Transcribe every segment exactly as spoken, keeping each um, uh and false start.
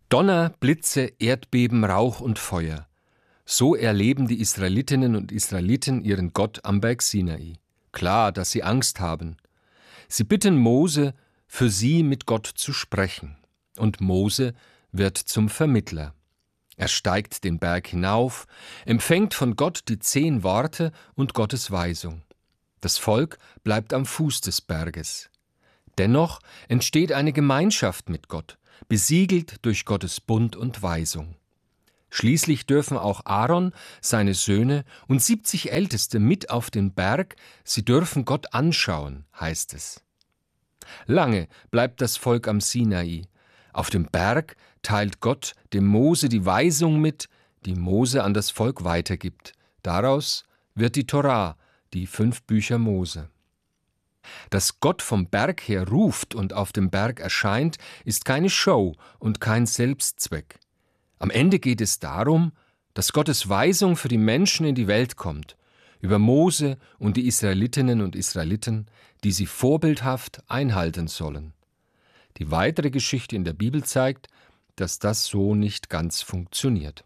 Donner, Blitze, Erdbeben, Rauch und Feuer. So erleben die Israelitinnen und Israeliten ihren Gott am Berg Sinai. Klar, dass sie Angst haben. Sie bitten Mose, für sie mit Gott zu sprechen. Und Mose wird zum Vermittler. Er steigt den Berg hinauf, empfängt von Gott die zehn Worte und Gottes Weisung. Das Volk bleibt am Fuß des Berges. Dennoch entsteht eine Gemeinschaft mit Gott, besiegelt durch Gottes Bund und Weisung. Schließlich dürfen auch Aaron, seine Söhne und siebzig Älteste mit auf den Berg, sie dürfen Gott anschauen, heißt es. Lange bleibt das Volk am Sinai. Auf dem Berg teilt Gott dem Mose die Weisung mit, die Mose an das Volk weitergibt. Daraus wird die Torah, die fünf Bücher Mose. Dass Gott vom Berg her ruft und auf dem Berg erscheint, ist keine Show und kein Selbstzweck. Am Ende geht es darum, dass Gottes Weisung für die Menschen in die Welt kommt, über Mose und die Israelitinnen und Israeliten, die sie vorbildhaft einhalten sollen. Die weitere Geschichte in der Bibel zeigt, dass das so nicht ganz funktioniert.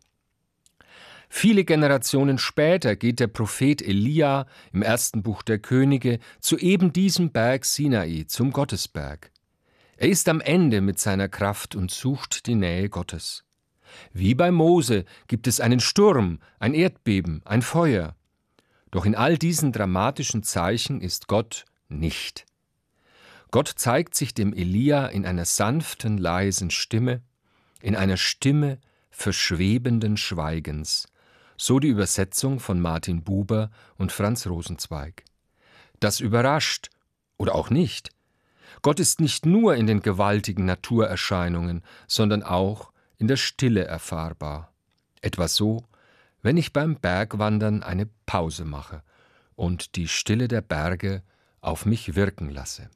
Viele Generationen später geht der Prophet Elia im ersten Buch der Könige zu eben diesem Berg Sinai, zum Gottesberg. Er ist am Ende mit seiner Kraft und sucht die Nähe Gottes. Wie bei Mose gibt es einen Sturm, ein Erdbeben, ein Feuer. Doch in all diesen dramatischen Zeichen ist Gott nicht. Gott zeigt sich dem Elia in einer sanften, leisen Stimme, in einer Stimme verschwebenden Schweigens. So die Übersetzung von Martin Buber und Franz Rosenzweig. Das überrascht oder auch nicht. Gott ist nicht nur in den gewaltigen Naturerscheinungen, sondern auch in der Stille erfahrbar. Etwa so, wenn ich beim Bergwandern eine Pause mache und die Stille der Berge auf mich wirken lasse.